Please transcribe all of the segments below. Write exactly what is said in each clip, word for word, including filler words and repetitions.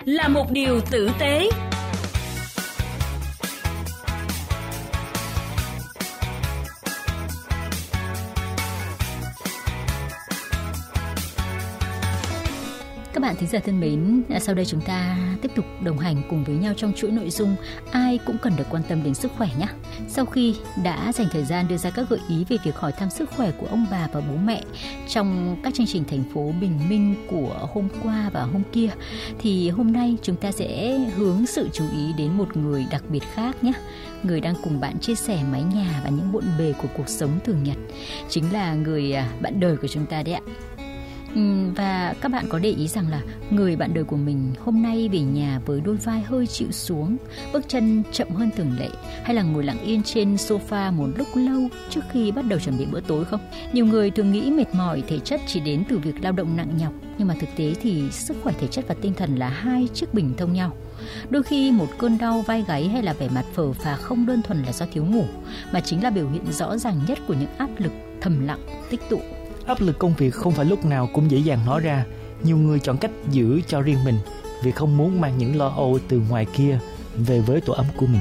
là một điều tử tế. Các bạn thính giả thân mến, sau đây chúng ta tiếp tục đồng hành cùng với nhau trong chuỗi nội dung Ai cũng cần được quan tâm đến sức khỏe nhé. Sau khi đã dành thời gian đưa ra các gợi ý về việc hỏi thăm sức khỏe của ông bà và bố mẹ trong các chương trình thành phố bình minh của hôm qua và hôm kia, thì hôm nay chúng ta sẽ hướng sự chú ý đến một người đặc biệt khác nhé. Người đang cùng bạn chia sẻ mái nhà và những bộn bề của cuộc sống thường nhật, chính là người bạn đời của chúng ta đấy ạ. Và các bạn có để ý rằng là người bạn đời của mình hôm nay về nhà với đôi vai hơi chịu xuống, bước chân chậm hơn thường lệ, hay là ngồi lặng yên trên sofa một lúc lâu trước khi bắt đầu chuẩn bị bữa tối không? Nhiều người thường nghĩ mệt mỏi thể chất chỉ đến từ việc lao động nặng nhọc, nhưng mà thực tế thì sức khỏe thể chất và tinh thần là hai chiếc bình thông nhau. Đôi khi một cơn đau vai gáy hay là vẻ mặt phờ phà không đơn thuần là do thiếu ngủ, mà chính là biểu hiện rõ ràng nhất của những áp lực thầm lặng tích tụ. Áp lực công việc không phải lúc nào cũng dễ dàng nói ra. Nhiều người chọn cách giữ cho riêng mình vì không muốn mang những lo âu từ ngoài kia về với tổ ấm của mình.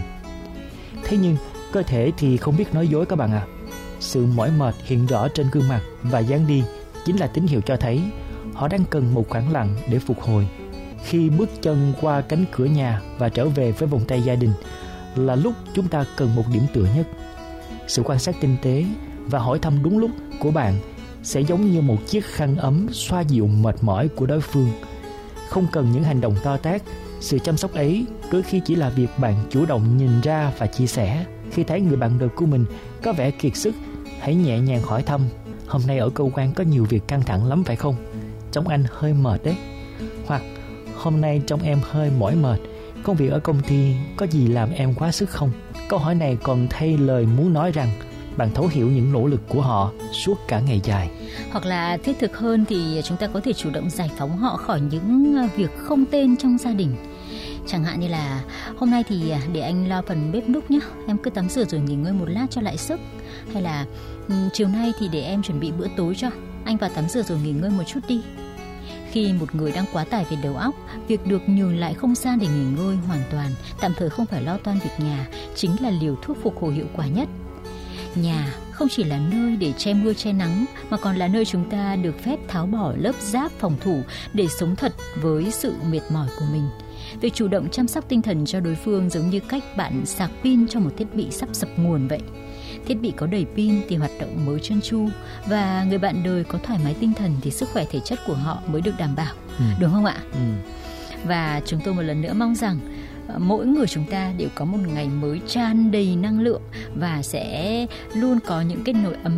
Thế nhưng cơ thể thì không biết nói dối các bạn ạ. À. Sự mỏi mệt hiện rõ trên gương mặt và dáng đi chính là tín hiệu cho thấy họ đang cần một khoảng lặng để phục hồi. Khi bước chân qua cánh cửa nhà và trở về với vòng tay gia đình là lúc chúng ta cần một điểm tựa nhất. Sự quan sát tinh tế và hỏi thăm đúng lúc của bạn sẽ giống như một chiếc khăn ấm xoa dịu mệt mỏi của đối phương. Không cần những hành động to tát, sự chăm sóc ấy đôi khi chỉ là việc bạn chủ động nhìn ra và chia sẻ. Khi thấy người bạn đời của mình có vẻ kiệt sức, hãy nhẹ nhàng hỏi thăm: hôm nay ở cơ quan có nhiều việc căng thẳng lắm phải không? Trông anh hơi mệt đấy. Hoặc hôm nay trông em hơi mỏi mệt, công việc ở công ty có gì làm em quá sức không? Câu hỏi này còn thay lời muốn nói rằng bạn thấu hiểu những nỗ lực của họ suốt cả ngày dài. Hoặc là thiết thực hơn thì chúng ta có thể chủ động giải phóng họ khỏi những việc không tên trong gia đình. Chẳng hạn như là hôm nay thì để anh lo phần bếp núc nhé, em cứ tắm rửa rồi nghỉ ngơi một lát cho lại sức. Hay là chiều nay thì để em chuẩn bị bữa tối cho, anh vào tắm rửa rồi nghỉ ngơi một chút đi. Khi một người đang quá tải về đầu óc, việc được nhường lại không gian để nghỉ ngơi hoàn toàn, tạm thời không phải lo toan việc nhà, chính là liều thuốc phục hồi hiệu quả nhất. Nhà không chỉ là nơi để che mưa che nắng, mà còn là nơi chúng ta được phép tháo bỏ lớp giáp phòng thủ để sống thật với sự mệt mỏi của mình. Việc chủ động chăm sóc tinh thần cho đối phương giống như cách bạn sạc pin cho một thiết bị sắp dập nguồn vậy. Thiết bị có đầy pin thì hoạt động mới trơn tru, và người bạn đời có thoải mái tinh thần thì sức khỏe thể chất của họ mới được đảm bảo, ừ. đúng không ạ? Ừ. Và chúng tôi một lần nữa mong rằng mỗi người chúng ta đều có một ngày mới tràn đầy năng lượng và sẽ luôn có những cái nỗi ấm